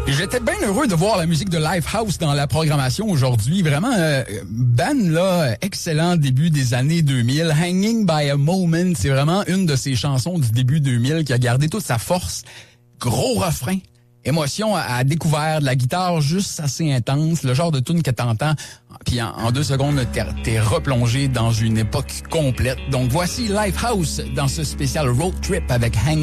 J'étais bien heureux de voir la musique de Lifehouse dans la programmation aujourd'hui. Vraiment, band là, excellent début des années 2000. Hanging by a Moment, c'est vraiment une de ces chansons du début 2000 qui a gardé toute sa force. Gros refrain, émotion à découvert, de la guitare juste assez intense, le genre de tune que t'entends, puis en 2 secondes, t'es replongé dans une époque complète. Donc voici Lifehouse dans ce spécial road trip avec Hanging